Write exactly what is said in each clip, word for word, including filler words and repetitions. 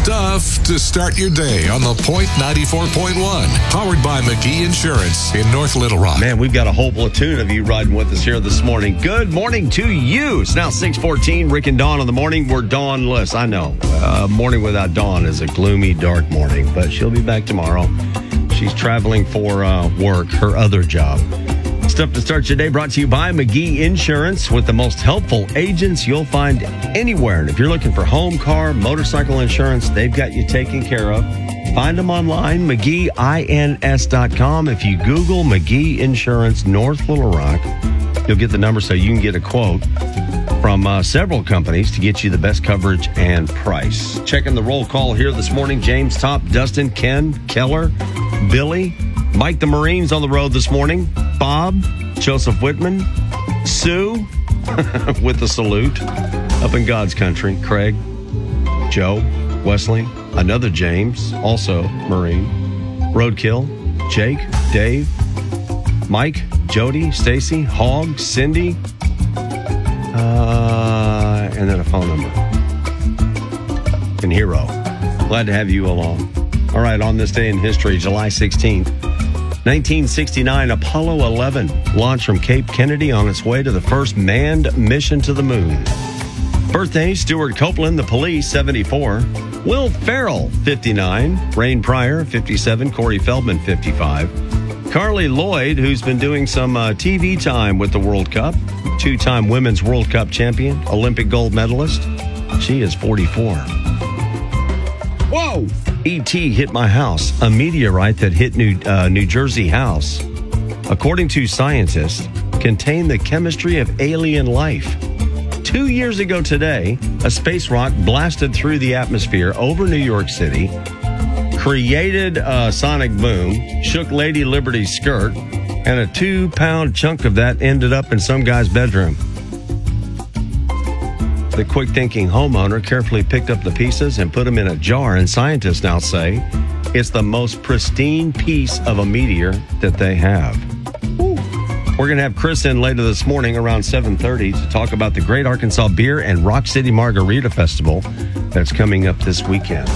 stuff to start your day on The Point ninety-four point one. Powered by McGee Insurance in North Little Rock. Man, we've got a whole platoon of you riding with us here this morning. Good morning to you. It's now six fourteen. Rick and Dawn in the morning. We're Dawnless. I know. Uh, morning without Dawn is a gloomy, dark morning, but she'll be back tomorrow. She's traveling for uh, work, her other job. Stuff to start your day brought to you by McGee Insurance, with the most helpful agents you'll find anywhere. And if you're looking for home, car, motorcycle insurance, they've got you taken care of. Find them online, McGee Ins dot com. If you Google McGee Insurance North Little Rock, you'll get the number so you can get a quote from uh, several companies to get you the best coverage and price. Checking the roll call here this morning. James Top, Dustin, Ken, Keller, Billy, Mike the Marine's on the road this morning. Bob, Joseph Whitman, Sue with the salute up in God's country. Craig, Joe, Wesley, another James, also Marine, Roadkill, Jake, Dave, Mike, Jody, Stacy, Hog, Cindy, uh, and then a phone number. And Hero. Glad to have you along. All right, on this day in history, July sixteenth, nineteen sixty-nine, Apollo eleven launched from Cape Kennedy on its way to the first manned mission to the moon. Birthday, Stuart Copeland, The Police, seventy-four. Will Ferrell, fifty-nine. Rain Pryor, fifty-seven. Corey Feldman, fifty-five. Carly Lloyd, who's been doing some uh, T V time with the World Cup. Two-time Women's World Cup champion, Olympic gold medalist. She is forty-four. Whoa! E T hit my house, a meteorite that hit New, uh, New Jersey house, according to scientists, contained the chemistry of alien life. Two years ago today, a space rock blasted through the atmosphere over New York City, created a sonic boom, shook Lady Liberty's skirt, and a two-pound chunk of that ended up in some guy's bedroom. The quick-thinking homeowner carefully picked up the pieces and put them in a jar, and scientists now say it's the most pristine piece of a meteor that they have. Ooh. We're going to have Chris in later this morning around seven thirty to talk about the Great Arkansas Beer and Rock City Margarita Festival that's coming up this weekend.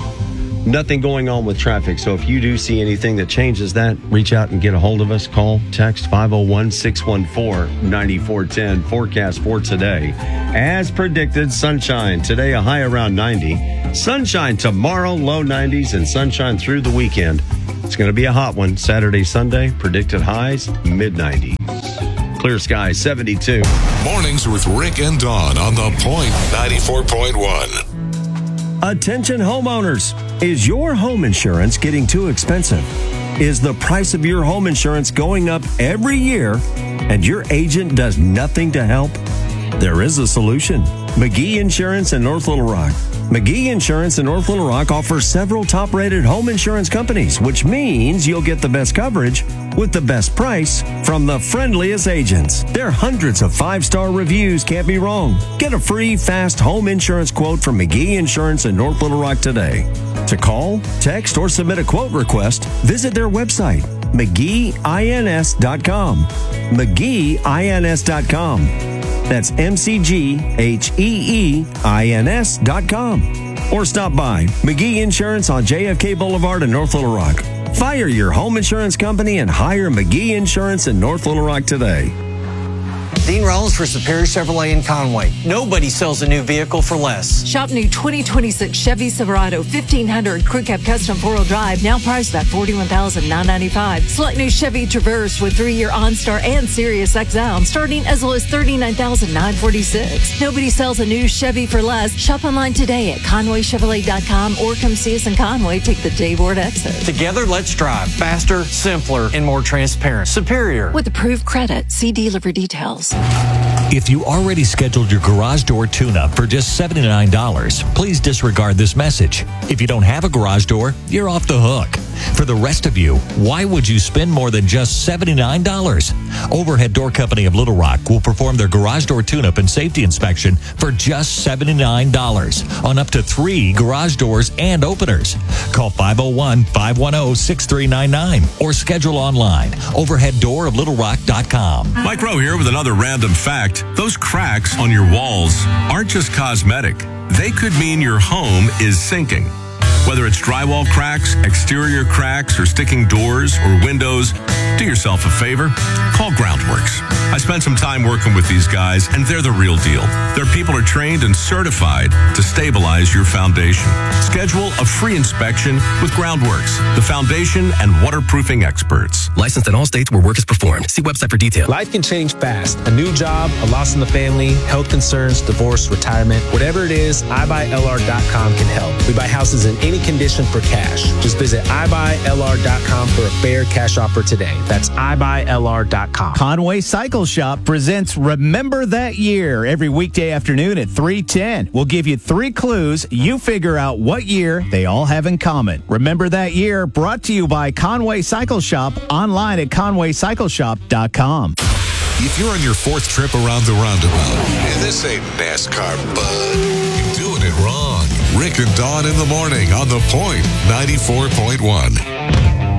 Nothing going on with traffic, so if you do see anything that changes that, reach out and get a hold of us. Call, text five oh one, six one four, nine four one zero. Forecast for today. As predicted, sunshine. Today, a high around ninety. Sunshine tomorrow, low nineties, and sunshine through the weekend. It's going to be a hot one. Saturday, Sunday, predicted highs, mid nineties. Clear skies, seventy-two. Mornings with Rick and Dawn on The Point ninety-four point one. Attention homeowners. Is your home insurance getting too expensive? Is the price of your home insurance going up every year and your agent does nothing to help? There is a solution. McGee Insurance in North Little Rock. McGee Insurance in North Little Rock offers several top-rated home insurance companies, which means you'll get the best coverage with the best price from the friendliest agents. Their hundreds of five-star reviews can't be wrong. Get a free, fast home insurance quote from McGee Insurance in North Little Rock today. To call, text, or submit a quote request, visit their website, McGee Ins dot com. McGee Ins dot com. That's M C G H E E I N S dot com. Or stop by McGee Insurance on J F K Boulevard in North Little Rock. Fire your home insurance company and hire McGee Insurance in North Little Rock today. Dean Rollins for Superior Chevrolet in Conway. Nobody sells a new vehicle for less. Shop new twenty twenty-six Chevy Silverado fifteen hundred Crew Cab Custom four-wheel drive, now priced at forty-one thousand nine hundred ninety-five dollars. Select new Chevy Traverse with three-year OnStar and Sirius X M, starting as low as thirty-nine thousand nine hundred forty-six dollars. Nobody sells a new Chevy for less. Shop online today at Conway Chevrolet dot com or come see us in Conway. Take the J Ward exit. Together, let's drive faster, simpler, and more transparent. Superior. With approved credit, see dealer for details. If you already scheduled your garage door tune-up for just seventy-nine dollars, please disregard this message. If you don't have a garage door, you're off the hook. For the rest of you, why would you spend more than just seventy-nine dollars? Overhead Door Company of Little Rock will perform their garage door tune-up and safety inspection for just seventy-nine dollars on up to three garage doors and openers. Call five oh one, five one oh, six three nine nine or schedule online, overhead door of little rock dot com. Mike Rowe here with another random fact. Those cracks on your walls aren't just cosmetic. they could mean your home is sinking. Whether it's drywall cracks, exterior cracks, or sticking doors or windows, do yourself a favor. Call Groundworks. I spent some time working with these guys, and they're the real deal. Their people are trained and certified to stabilize your foundation. Schedule a free inspection with Groundworks, the foundation and waterproofing experts. Licensed in all states where work is performed. See website for details. Life can change fast. A new job, a loss in the family, health concerns, divorce, retirement. Whatever it is, i buy L R dot com can help. We buy houses in any condition for cash. Just visit i buy L R dot com for a fair cash offer today. That's i buy L R dot com. Conway Cycle Shop presents Remember That Year every weekday afternoon at three ten. We'll give you three clues. You figure out what year they all have in common. Remember That Year, brought to you by Conway Cycle Shop, online at conway cycle shop dot com. If you're on your fourth trip around the roundabout, and this ain't NASCAR, bud, you're doing it wrong. Rick and Dawn in the morning on The Point ninety-four point one.